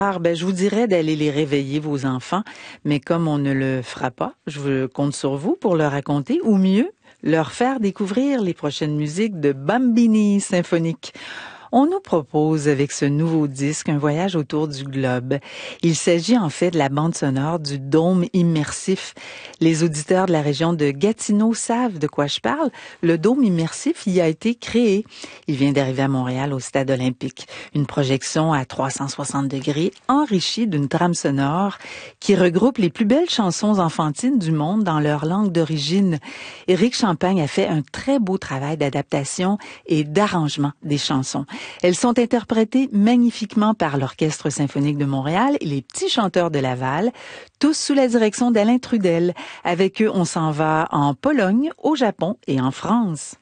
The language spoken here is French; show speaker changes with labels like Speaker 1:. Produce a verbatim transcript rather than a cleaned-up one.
Speaker 1: Ah, ben, je vous dirais d'aller les réveiller, vos enfants, mais comme on ne le fera pas, je vous- compte sur vous pour leur raconter, ou mieux, leur faire découvrir les prochaines musiques de Bambini Symphonique. On nous propose avec ce nouveau disque un voyage autour du globe. Il s'agit en fait de la bande sonore du Dôme immersif. Les auditeurs de la région de Gatineau savent de quoi je parle. Le Dôme immersif y a été créé. Il vient d'arriver à Montréal au Stade olympique. Une projection à trois cent soixante degrés enrichie d'une trame sonore qui regroupe les plus belles chansons enfantines du monde dans leur langue d'origine. Éric Champagne a fait un très beau travail d'adaptation et d'arrangement des chansons. Elles sont interprétées magnifiquement par l'Orchestre symphonique de Montréal et les petits chanteurs de Laval, tous sous la direction d'Alain Trudel. Avec eux, on s'en va en Pologne, au Japon et en France.